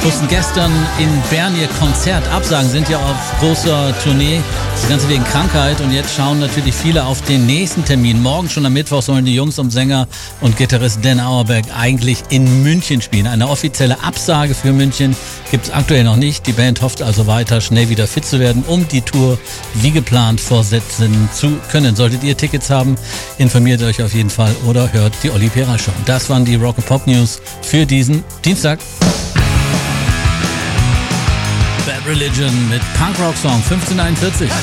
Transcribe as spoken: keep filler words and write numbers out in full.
mussten gestern in Bern ihr Konzert absagen, sind ja auf großer Tournee, das Ganze wegen Krankheit, und jetzt schauen natürlich viele auf den nächsten Termin. Morgen schon am Mittwoch sollen die Jungs um Sänger und Gitarrist Dan Auerbach eigentlich in München spielen. Eine offizielle Absage für München gibt es aktuell noch nicht. Die Band hofft also weiter, schnell wieder fit zu werden, um die Tour wie geplant fortsetzen zu können. Solltet ihr Tickets haben, informiert euch auf jeden Fall oder hört die Olli Pera Show. Das waren die Rock and Pop News für diesen Dienstag. Bad Religion mit Punk Rock Song fünfzehnhunderteinundvierzig.